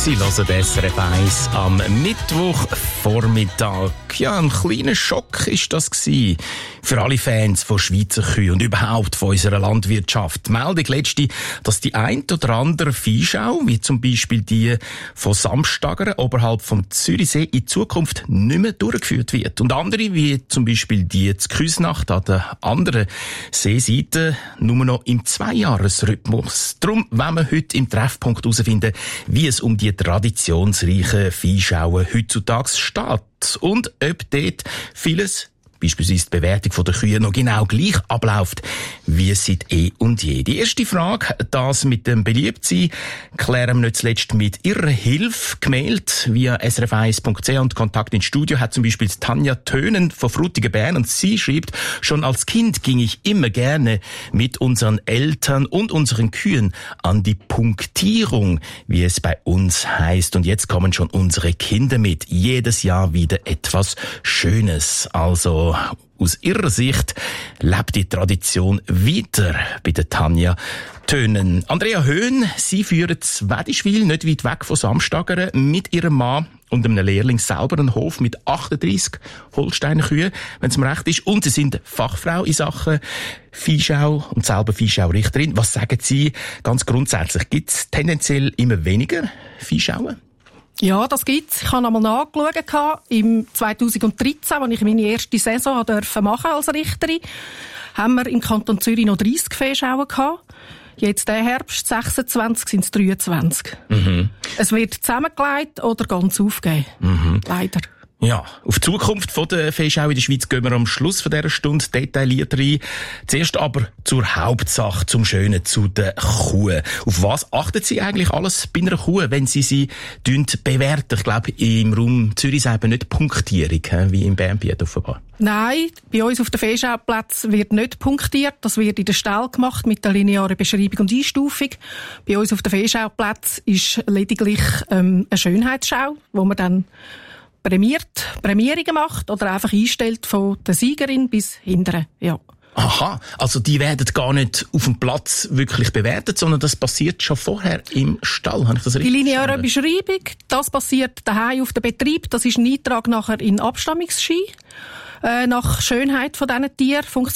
Sie hören SRF 1 am Mittwochvormittag. Ja, ein kleiner Schock ist das gewesen für alle Fans von Schweizer Kühen und überhaupt von unserer Landwirtschaft. Die Meldung letzte, dass die ein oder andere Viehschau, wie zum Beispiel die von Samstagern oberhalb vom Zürichsee, in Zukunft nicht mehr durchgeführt wird. Und andere, wie zum Beispiel die zu Küsnacht an der anderen Seeseite, nur noch im Zweijahresrhythmus. Darum wollen wir heute im Treffpunkt herausfinden, wie es um die traditionsreichen Viehschauen heutzutage steht und ob dort vieles, beispielsweise die Bewertung der Kühe, noch genau gleich abläuft wie seit und je. Die erste Frage, das mit dem Beliebtsein, klären wir nicht zuletzt mit Ihrer Hilfe. Gemeldet via srf1.ch und Kontakt ins Studio hat zum Beispiel Tanja Tönen von Frutigen-Bern und sie schreibt, schon als Kind ging ich immer gerne mit unseren Eltern und unseren Kühen an die Punktierung, wie es bei uns heißt. Und jetzt kommen schon unsere Kinder mit. Jedes Jahr wieder etwas Schönes. Also aus ihrer Sicht lebt die Tradition weiter bei der Tanja Tönen. Andrea Höhn, sie führen Wedischwil, nicht weit weg von Samstagern, mit ihrem Mann und einem Lehrling selber einen Hof mit 38 Holsteiner Kühen, wenn es mir recht ist. Und sie sind Fachfrau in Sachen Viehschau und selber Viehschaurichterin. Was sagen Sie ganz grundsätzlich? Gibt es tendenziell immer weniger Viehschauen? Ja, das gibt's. Ich habe einmal nachgeschaut, im 2013, als ich meine erste Saison machen als Richterin, haben wir im Kanton Zürich noch 30 Viehschauen gehabt. Jetzt der Herbst 26 sind es 23. Mhm. Es wird zusammengelegt oder ganz aufgegeben. Mhm. Leider. Ja, auf die Zukunft von der Viehschau in der Schweiz gehen wir am Schluss von dieser Stunde detailliert rein. Zuerst aber zur Hauptsache, zum Schönen, zu den Kuhen. Auf was achten Sie eigentlich alles bei einer Kuh, wenn Sie sie bewerten? Ich glaube, im Raum Zürich selber nicht Punktierung, wie im Bernbiet offenbar. Nein, bei uns auf den Viehschauplätzen wird nicht punktiert. Das wird in der Stall gemacht mit der linearen Beschreibung und Einstufung. Bei uns auf den Viehschauplätzen ist lediglich eine Schönheitsschau, wo man dann Prämierungen macht oder einfach einstellt von der Siegerin bis hinten, ja. Aha, also die werden gar nicht auf dem Platz wirklich bewertet, sondern das passiert schon vorher im Stall. Habe ich das richtig Die lineare Beschreibung, das passiert daheim auf dem Betrieb. Das ist ein Eintrag nachher in Abstammungsski nach Schönheit von diesen Tieren.